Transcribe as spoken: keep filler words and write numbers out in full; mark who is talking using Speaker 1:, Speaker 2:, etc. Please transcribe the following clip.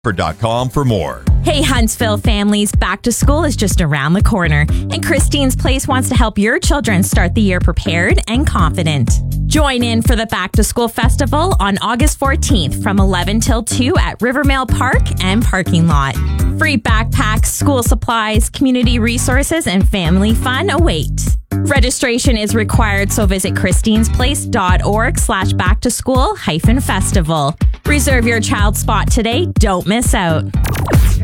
Speaker 1: dot com for more.
Speaker 2: Hey Huntsville families, back to school is just around the corner, and Christine's Place wants to help your children start the year prepared and confident. Join in for the Back to School Festival on August fourteenth from eleven till two at Rivermail Park and parking lot. Free backpacks, school supplies, community resources, and family fun await. Registration is required, so visit christinesplace.org slash back to school hyphen festival. Reserve your child's spot today. Don't miss out.